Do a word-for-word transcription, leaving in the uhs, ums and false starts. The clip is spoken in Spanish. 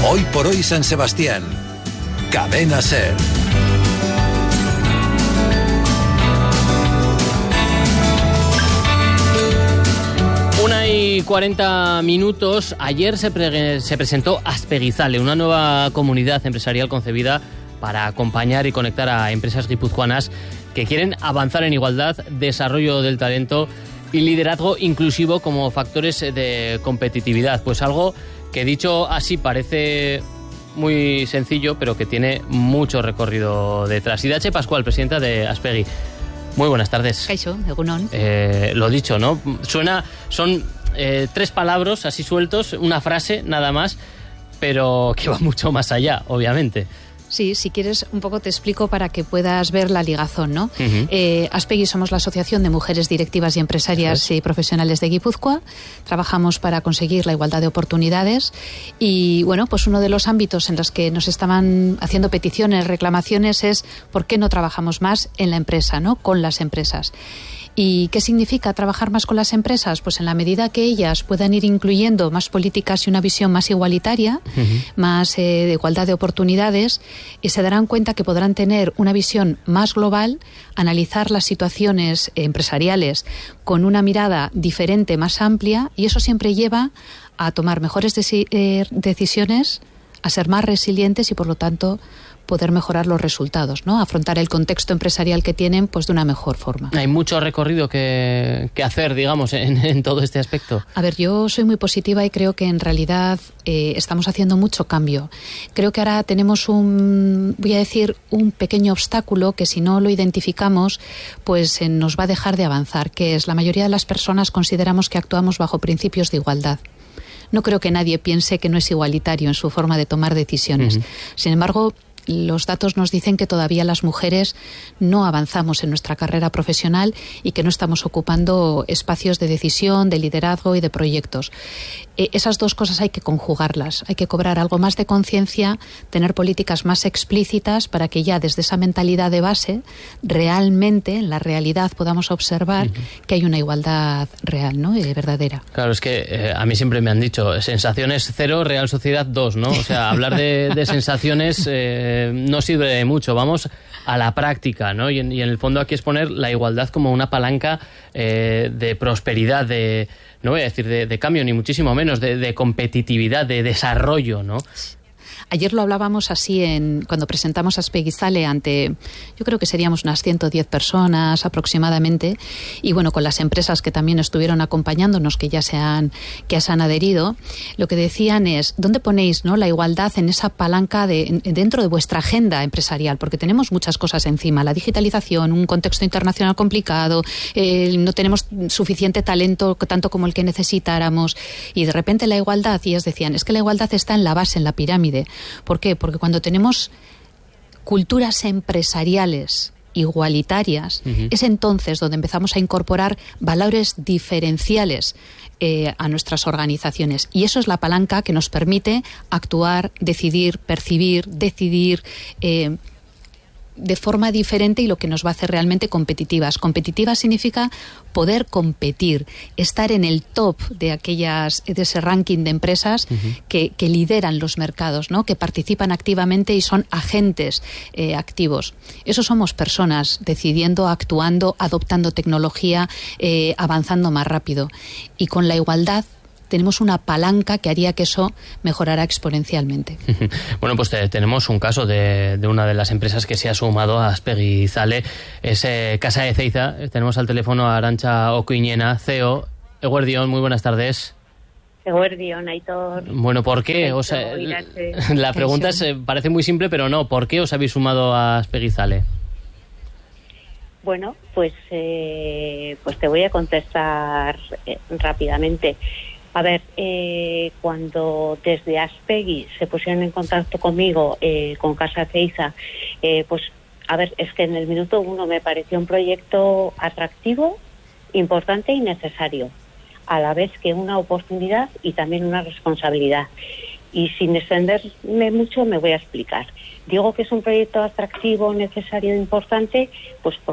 Hoy por hoy San Sebastián. Cadena SER. Una y cuarenta minutos. Ayer se, pre- se presentó Aspegizale, una nueva comunidad empresarial concebida para acompañar y conectar a empresas guipuzcoanas que quieren avanzar en igualdad, desarrollo del talento y liderazgo inclusivo como factores de competitividad. Pues algo que dicho así parece muy sencillo, pero que tiene mucho recorrido detrás. Idache Pascual, presidenta de Aspegi. Muy buenas tardes. Kaixo, egunon. Eh, lo dicho, ¿no? Suena, son eh, tres palabras así sueltos, una frase nada más, pero que va mucho más allá, obviamente. Sí, si quieres un poco te explico para que puedas ver la ligazón, ¿no? Uh-huh. Eh, Aspegi somos la Asociación de Mujeres Directivas y Empresarias ¿Sí? y Profesionales de Guipúzcoa. Trabajamos para conseguir la igualdad de oportunidades y, bueno, pues uno de los ámbitos en los que nos estaban haciendo peticiones, reclamaciones es ¿por qué no trabajamos más en la empresa, ¿no? Con las empresas. ¿Y qué significa trabajar más con las empresas? Pues en la medida que ellas puedan ir incluyendo más políticas y una visión más igualitaria, uh-huh. más eh, de igualdad de oportunidades, eh, se darán cuenta que podrán tener una visión más global, analizar las situaciones empresariales con una mirada diferente, más amplia, y eso siempre lleva a tomar mejores deci- eh, decisiones, a ser más resilientes y, por lo tanto, poder mejorar los resultados, ¿no? Afrontar el contexto empresarial que tienen pues de una mejor forma. Hay mucho recorrido que, que hacer, digamos, en, en todo este aspecto. A ver, yo soy muy positiva y creo que en realidad eh, estamos haciendo mucho cambio. Creo que ahora tenemos un, voy a decir, un pequeño obstáculo que si no lo identificamos, pues eh, nos va a dejar de avanzar, que es la mayoría de las personas consideramos que actuamos bajo principios de igualdad. No creo que nadie piense que no es igualitario en su forma de tomar decisiones. Uh-huh. Sin embargo, los datos nos dicen que todavía las mujeres no avanzamos en nuestra carrera profesional y que no estamos ocupando espacios de decisión, de liderazgo y de proyectos. Eh, esas dos cosas hay que conjugarlas. Hay que cobrar algo más de conciencia, tener políticas más explícitas para que ya desde esa mentalidad de base realmente, en la realidad, podamos observar uh-huh. que hay una igualdad real, ¿no? Eh, verdadera. Claro, es que eh, a mí siempre me han dicho sensaciones cero, Real Sociedad dos, ¿no? O sea, hablar de, de sensaciones eh, no sirve de mucho. Vamos a la práctica, ¿no? Y en, y en el fondo aquí es poner la igualdad como una palanca eh, de prosperidad, de, no voy a decir de, de cambio, ni muchísimo menos, de, de competitividad, de desarrollo, ¿no? Ayer lo hablábamos así en cuando presentamos Aspegizale ante, yo creo que seríamos unas ciento diez personas aproximadamente, y bueno, con las empresas que también estuvieron acompañándonos, que ya se han, que ya se han adherido, lo que decían es, ¿dónde ponéis, no, la igualdad en esa palanca de, dentro de vuestra agenda empresarial? Porque tenemos muchas cosas encima, la digitalización, un contexto internacional complicado, eh, no tenemos suficiente talento, tanto como el que necesitáramos, y de repente la igualdad, y ellos decían, es que la igualdad está en la base, en la pirámide. ¿Por qué? Porque cuando tenemos culturas empresariales igualitarias, uh-huh. es entonces donde empezamos a incorporar valores diferenciales eh, a nuestras organizaciones. Y eso es la palanca que nos permite actuar, decidir, percibir, decidir eh, de forma diferente y lo que nos va a hacer realmente competitivas. Competitivas significa poder competir, estar en el top de aquellas, de ese ranking de empresas uh-huh. que, que lideran los mercados, ¿no? Que participan activamente y son agentes eh, activos. Eso somos personas decidiendo, actuando, adoptando tecnología, eh, avanzando más rápido. Y con la igualdad tenemos una palanca que haría que eso mejorara exponencialmente. Bueno, pues te, tenemos un caso de, de una de las empresas que se ha sumado a Aspegizale, es eh, Casa de Ceiza. Tenemos al teléfono a Arantxa Okiñena, C E O. Eguerdión, muy buenas tardes. Eguerdión, Aitor. Bueno, ¿por qué? O sea, la pregunta es, parece muy simple, pero no. ¿Por qué os habéis sumado a Aspegizale? Bueno, pues, eh, pues te voy a contestar eh, rápidamente. A ver, eh, cuando desde Aspegi se pusieron en contacto conmigo, eh, con Casa Ceiza, eh, pues, a ver, es que en el minuto uno me pareció un proyecto atractivo, importante y necesario, a la vez que una oportunidad y también una responsabilidad. Y sin extenderme mucho me voy a explicar. Digo que es un proyecto atractivo, necesario e importante, pues